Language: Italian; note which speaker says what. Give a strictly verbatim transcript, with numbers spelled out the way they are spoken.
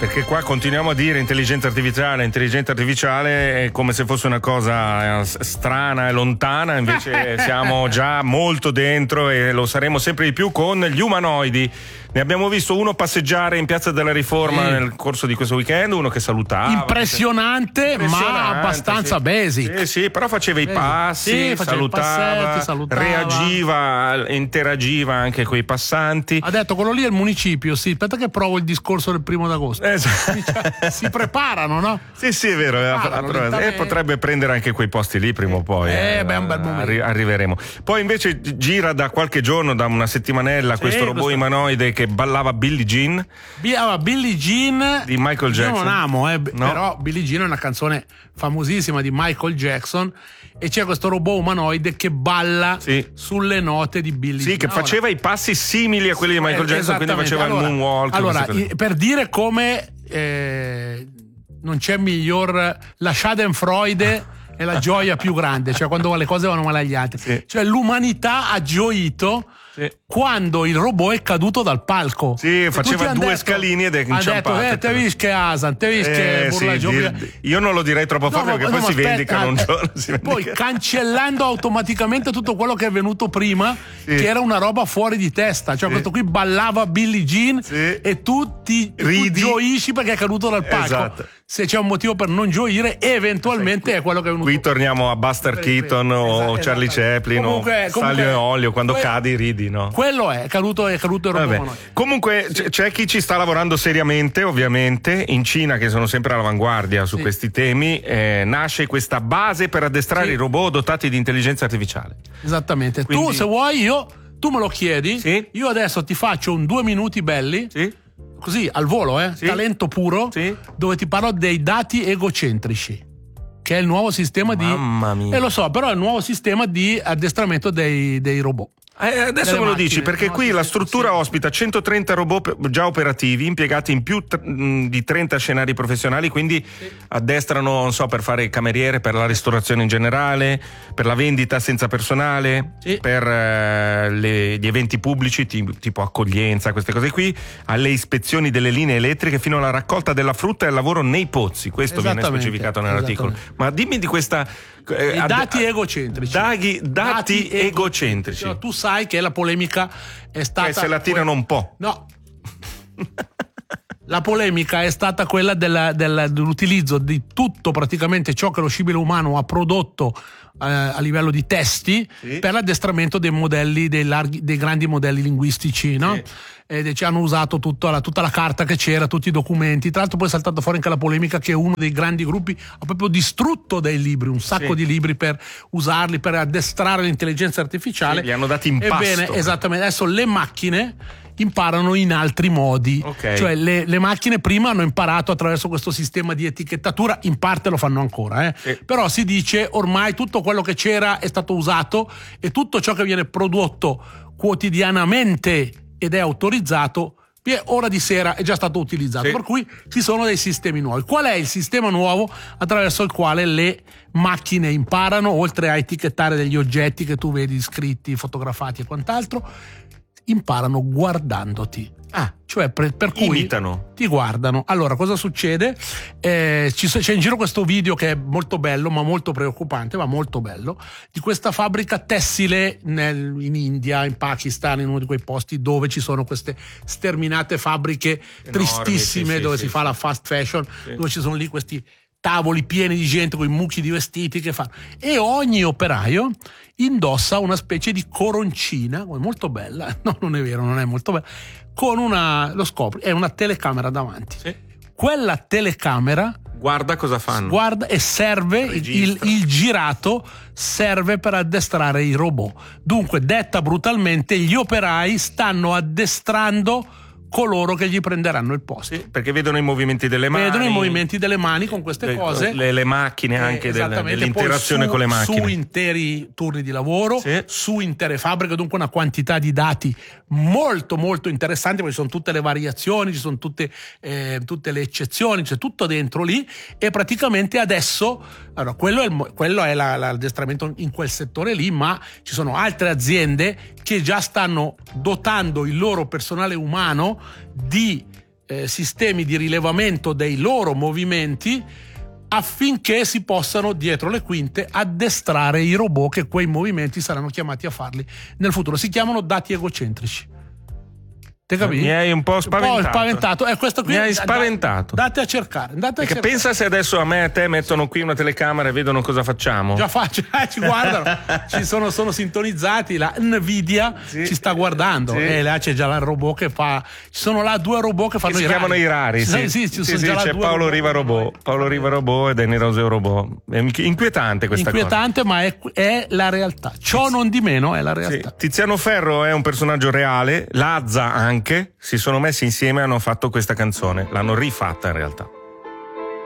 Speaker 1: Perché qua continuiamo a dire intelligenza artificiale, intelligenza artificiale è come se fosse una cosa strana e lontana, invece siamo già molto dentro e lo saremo sempre di più con gli umanoidi. Ne abbiamo visto uno passeggiare in Piazza della Riforma sì. nel corso di questo weekend, uno che salutava.
Speaker 2: Impressionante, impressionante ma abbastanza
Speaker 1: sì.
Speaker 2: basic.
Speaker 1: Sì, sì, però faceva i passi, sì, faceva salutava, passetti, salutava, reagiva, interagiva anche con i passanti.
Speaker 2: Ha detto quello lì è il municipio, sì, aspetta che provo il discorso del primo d'agosto.
Speaker 1: Esatto.
Speaker 2: Cioè, si preparano, no?
Speaker 1: Sì, sì, è vero. Parlano, e potrebbe prendere anche quei posti lì prima o poi.
Speaker 2: Eh, eh beh, un bel momento.
Speaker 1: Arri- arriveremo. Poi invece gira da qualche giorno, da una settimanella, sì, questo robot questo... umanoide che ballava Billie Jean.
Speaker 2: Allora, Billie Jean
Speaker 1: di Michael Jackson.
Speaker 2: Io non amo, eh,
Speaker 1: no?
Speaker 2: però Billie Jean è una canzone famosissima di Michael Jackson e c'è questo robot umanoide che balla sì. sulle note di Billie
Speaker 1: sì,
Speaker 2: Jean.
Speaker 1: Sì, che faceva i passi simili a quelli di Michael Jackson, quindi faceva allora, il moonwalk.
Speaker 2: Allora, per dire come eh, non c'è miglior la Schadenfreude è la gioia più grande, cioè quando le cose vanno male agli altri. Sì. Cioè l'umanità ha gioito sì. quando il robot è caduto dal palco.
Speaker 1: Sì, faceva due detto, scalini ed è inciampato.
Speaker 2: Ha detto, eh, te visto che Asan, te visto che
Speaker 1: eh, sì, dir, io non lo direi troppo forte no, perché no, poi si vendicano un giorno. Si
Speaker 2: poi
Speaker 1: vendica.
Speaker 2: cancellando automaticamente tutto quello che è venuto prima, sì. che era una roba fuori di testa. Cioè sì. questo qui ballava Billie Jean sì. e tu ti tu gioisci perché è caduto dal palco.
Speaker 1: Esatto.
Speaker 2: Se c'è un motivo per non gioire, eventualmente esatto. è quello che è venuto.
Speaker 1: Qui torniamo a Buster Keaton o esatto, Charlie esatto. Chaplin comunque, o Salio e Olio, quando que- cadi ridi, no?
Speaker 2: Quello è caduto, è caduto il robot.
Speaker 1: Comunque sì. c'è chi ci sta lavorando seriamente, ovviamente. In Cina, che sono sempre all'avanguardia su sì. questi temi, eh, nasce questa base per addestrare sì. i robot dotati di intelligenza artificiale.
Speaker 2: Esattamente. Quindi... Tu, se vuoi, io tu me lo chiedi, sì. io adesso ti faccio un due minuti belli.
Speaker 1: Sì.
Speaker 2: Così al volo, eh? Sì. Talento puro, sì. dove ti parlo dei dati egocentrici, che è il nuovo sistema
Speaker 1: Mamma
Speaker 2: di.
Speaker 1: Mia.
Speaker 2: E eh, lo so, però è il nuovo sistema di addestramento dei, dei robot.
Speaker 1: Eh, adesso me lo macchine, dici perché no, qui la struttura sì. ospita centotrenta robot già operativi impiegati in più tr- di trenta scenari professionali, quindi sì. addestrano, non so, per fare cameriere, per la ristorazione in generale, per la vendita senza personale, sì. per eh, le, gli eventi pubblici t- tipo accoglienza, queste cose qui, alle ispezioni delle linee elettriche fino alla raccolta della frutta e al lavoro nei pozzi. Questo viene specificato nell'articolo. Ma dimmi di questa
Speaker 2: eh, I dati ad, egocentrici
Speaker 1: dati, dati, dati egocentrici
Speaker 2: cioè, tu sai che la polemica è stata
Speaker 1: che se la tirano un po'.
Speaker 2: No. La polemica è stata quella della, della, dell'utilizzo di tutto praticamente ciò che lo scibile umano ha prodotto eh, a livello di testi sì. per l'addestramento dei modelli, dei, larghi, dei grandi modelli linguistici, no? Sì. E ci hanno usato tutta la, tutta la carta che c'era, tutti i documenti. Tra l'altro poi è saltata fuori anche la polemica che uno dei grandi gruppi ha proprio distrutto dei libri, un sacco sì. di libri per usarli, per addestrare l'intelligenza artificiale.
Speaker 1: Sì, li hanno dati in pasto.
Speaker 2: Ebbene, esattamente, adesso le macchine imparano in altri modi,
Speaker 1: okay.
Speaker 2: cioè le, le macchine prima hanno imparato attraverso questo sistema di etichettatura, in parte lo fanno ancora, eh? Sì. Però si dice ormai tutto quello che c'era è stato usato e tutto ciò che viene prodotto quotidianamente ed è autorizzato, ora di sera è già stato utilizzato, sì. per cui ci sono dei sistemi nuovi. Qual è il sistema nuovo attraverso il quale le macchine imparano, oltre a etichettare degli oggetti che tu vedi scritti, fotografati e quant'altro? Imparano guardandoti. Ah, cioè per, per cui
Speaker 1: imitano.
Speaker 2: Ti guardano. Allora cosa succede? Eh, ci, c'è in giro questo video che è molto bello ma molto preoccupante, ma molto bello, di questa fabbrica tessile nel, in India, in Pakistan, in uno di quei posti dove ci sono queste sterminate fabbriche enormi, tristissime, sì, dove sì, si sì, fa sì. la fast fashion, sì. dove ci sono lì questi tavoli pieni di gente con i mucchi di vestiti che fanno, e ogni operaio indossa una specie di coroncina molto bella, no, non è vero, non è molto bella, con una, lo scopri, è una telecamera davanti. Sì. Quella telecamera
Speaker 1: guarda cosa fanno,
Speaker 2: guarda e serve il, il, il girato serve per addestrare i robot. Dunque, detta brutalmente, gli operai stanno addestrando coloro che gli prenderanno il posto.
Speaker 1: Sì, perché vedono i movimenti delle mani.
Speaker 2: Vedono i movimenti delle mani con queste
Speaker 1: le,
Speaker 2: cose.
Speaker 1: Le, le macchine anche eh, del, dell'interazione
Speaker 2: su,
Speaker 1: con le macchine.
Speaker 2: Su interi turni di lavoro,
Speaker 1: sì.
Speaker 2: su intere fabbriche, dunque una quantità di dati molto molto interessante, perché ci sono tutte le variazioni, ci sono tutte, eh, tutte le eccezioni, c'è tutto dentro lì, e praticamente adesso, allora, quello è, il, quello è la, l'addestramento in quel settore lì, ma ci sono altre aziende che già stanno dotando il loro personale umano di eh, sistemi di rilevamento dei loro movimenti affinché si possano, dietro le quinte, addestrare i robot che quei movimenti saranno chiamati a farli nel futuro. Si chiamano dati egocentrici. Te capisci?
Speaker 1: Mi hai un po' spaventato.
Speaker 2: Un po' spaventato. Eh, questo qui,
Speaker 1: Mi hai spaventato.
Speaker 2: Date a cercare. Date a
Speaker 1: Perché
Speaker 2: cercare.
Speaker 1: pensa se adesso a me e a te mettono qui una telecamera e vedono cosa facciamo.
Speaker 2: Già faccio, eh, ci guardano, ci sono, sono sintonizzati, la Nvidia
Speaker 1: sì,
Speaker 2: ci sta guardando,
Speaker 1: sì.
Speaker 2: E là c'è già il robot che fa, ci sono là due robot che fanno
Speaker 1: Che si
Speaker 2: i
Speaker 1: chiamano
Speaker 2: rari.
Speaker 1: i rari, sì,
Speaker 2: sì, ci
Speaker 1: sì,
Speaker 2: sono
Speaker 1: sì,
Speaker 2: già là
Speaker 1: c'è
Speaker 2: due
Speaker 1: Paolo
Speaker 2: robot.
Speaker 1: Riva Robot, Paolo Riva Robot e Danny Roseo Robot. È inquietante questa
Speaker 2: Inquietante, ma è, è la realtà. Ciò non di meno è la
Speaker 1: cosa.
Speaker 2: realtà.
Speaker 1: Sì. Tiziano Ferro è un personaggio reale, Lazza anche, si sono messi insieme e hanno fatto questa canzone, l'hanno rifatta in realtà.